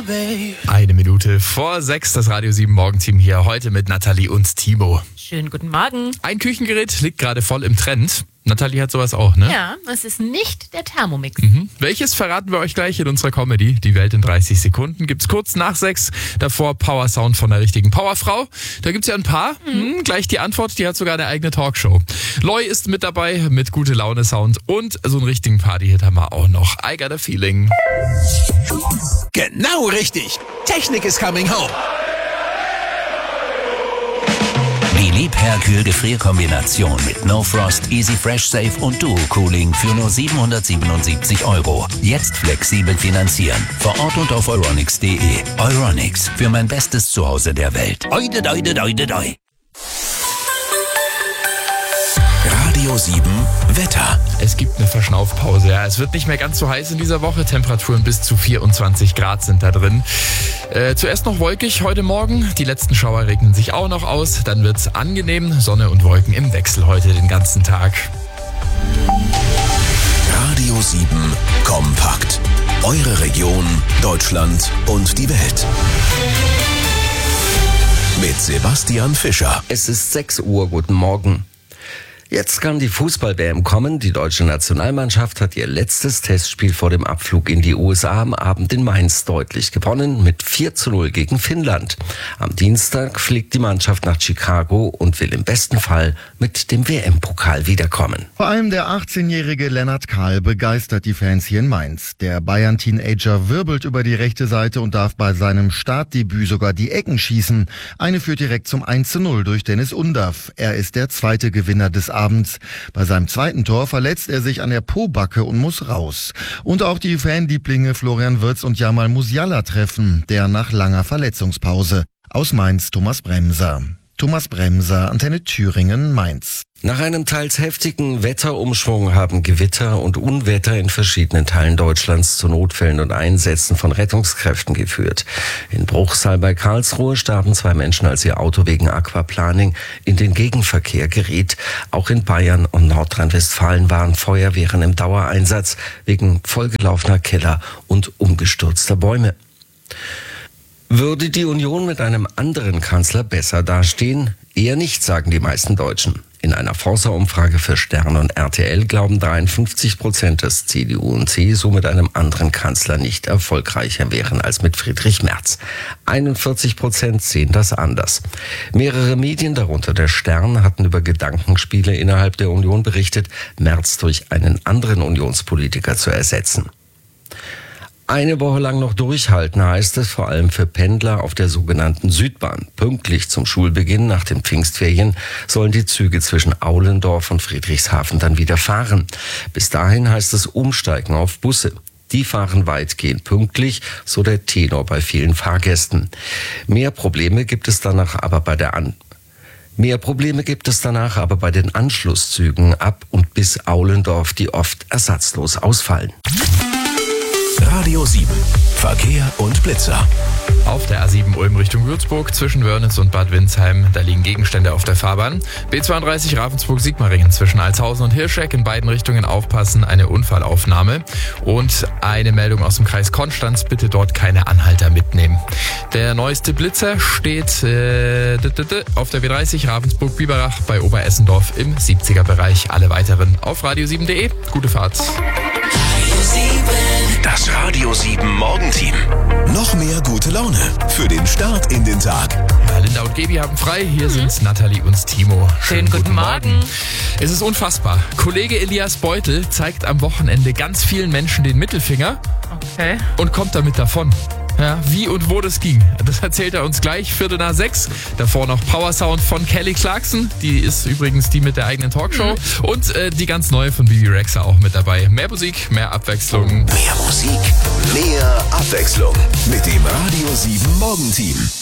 Eine Minute vor 6, das Radio 7 Morgenteam hier heute mit Nathalie und Timo. Schönen guten Morgen. Ein Küchengerät liegt gerade voll im Trend. Nathalie hat sowas auch, ne? Ja, es ist nicht der Thermomix. Welches verraten wir euch gleich in unserer Comedy? Die Welt in 30 Sekunden gibt's kurz nach 6. Davor Power Sound von der richtigen Powerfrau. Da gibt's ja ein paar. Gleich die Antwort, die hat sogar eine eigene Talkshow. Loy ist mit dabei mit gute Laune Sound und so einen richtigen Partyhit haben wir auch noch. I Got a Feeling. Genau richtig. Technik is coming home. Die Liebherr-Kühl-Gefrierkombination mit No Frost, Easy Fresh Safe und Duo Cooling für nur 777 €. Jetzt flexibel finanzieren. Vor Ort und auf euronics.de. Euronics, für mein bestes Zuhause der Welt. Oide, doide, doide, doi. Radio 7 Wetter. Es gibt eine Verschnaufpause. Ja. Es wird nicht mehr ganz so heiß in dieser Woche. Temperaturen bis zu 24 Grad sind da drin. Zuerst noch wolkig heute Morgen. Die letzten Schauer regnen sich auch noch aus. Dann wird's angenehm. Sonne und Wolken im Wechsel heute den ganzen Tag. Radio 7 kompakt. Eure Region, Deutschland und die Welt. Mit Sebastian Fischer. Es ist 6 Uhr, guten Morgen. Jetzt kann die Fußball-WM kommen. Die deutsche Nationalmannschaft hat ihr letztes Testspiel vor dem Abflug in die USA am Abend in Mainz deutlich gewonnen mit 4:0 gegen Finnland. Am Dienstag fliegt die Mannschaft nach Chicago und will im besten Fall mit dem WM-Pokal wiederkommen. Vor allem der 18-jährige Lennart Kahl begeistert die Fans hier in Mainz. Der Bayern-Teenager wirbelt über die rechte Seite und darf bei seinem Startdebüt sogar die Ecken schießen. Eine führt direkt zum 1:0 durch Dennis Undav. Er ist der zweite Gewinner des Abends. Bei seinem zweiten Tor verletzt er sich an der Pobacke und muss raus. Und auch die Fanlieblinge Florian Wirtz und Jamal Musiala treffen, der nach langer Verletzungspause. Aus Mainz Thomas Bremser. Thomas Bremser, Antenne Thüringen, Mainz. Nach einem teils heftigen Wetterumschwung haben Gewitter und Unwetter in verschiedenen Teilen Deutschlands zu Notfällen und Einsätzen von Rettungskräften geführt. In Bruchsal bei Karlsruhe starben 2 Menschen, als ihr Auto wegen Aquaplaning in den Gegenverkehr geriet. Auch in Bayern und Nordrhein-Westfalen waren Feuerwehren im Dauereinsatz wegen vollgelaufener Keller und umgestürzter Bäume. Würde die Union mit einem anderen Kanzler besser dastehen? Eher nicht, sagen die meisten Deutschen. In einer Forsa-Umfrage für Stern und RTL glauben 53%, dass CDU und CSU mit einem anderen Kanzler nicht erfolgreicher wären als mit Friedrich Merz. 41% sehen das anders. Mehrere Medien, darunter der Stern, hatten über Gedankenspiele innerhalb der Union berichtet, Merz durch einen anderen Unionspolitiker zu ersetzen. Eine Woche lang noch durchhalten, heißt es, vor allem für Pendler auf der sogenannten Südbahn. Pünktlich zum Schulbeginn nach den Pfingstferien sollen die Züge zwischen Aulendorf und Friedrichshafen dann wieder fahren. Bis dahin heißt es Umsteigen auf Busse. Die fahren weitgehend pünktlich, so der Tenor bei vielen Fahrgästen. Mehr Probleme gibt es danach aber bei den Anschlusszügen ab und bis Aulendorf, die oft ersatzlos ausfallen. Radio 7 Verkehr und Blitzer. Auf der A7 Ulm Richtung Würzburg zwischen Wörnitz und Bad Windsheim, da liegen Gegenstände auf der Fahrbahn. B32 Ravensburg-Sigmaringen zwischen Altshausen und Hirschegg, in beiden Richtungen aufpassen, eine Unfallaufnahme. Und eine Meldung aus dem Kreis Konstanz, bitte dort keine Anhalter mitnehmen. Der neueste Blitzer steht auf der W30 Ravensburg-Biberach bei Oberessendorf im 70er-Bereich. Alle weiteren auf radio7.de. Gute Fahrt. Das Radio 7 Morgenteam. Noch mehr gute Laune für den Start in den Tag. Ja, Linda und Gaby haben frei. Hier sind Nathalie und Timo. Schönen guten Morgen. Es ist unfassbar. Kollege Elias Beutel zeigt am Wochenende ganz vielen Menschen den Mittelfinger und kommt damit davon. Ja, wie und wo das ging, das erzählt er uns gleich, 5:45. Davor noch Power Sound von Kelly Clarkson, die ist übrigens die mit der eigenen Talkshow. Und die ganz neue von Bibi Rexha auch mit dabei. Mehr Musik, mehr Abwechslung. Mehr Musik, mehr Abwechslung mit dem Radio 7 Morgenteam.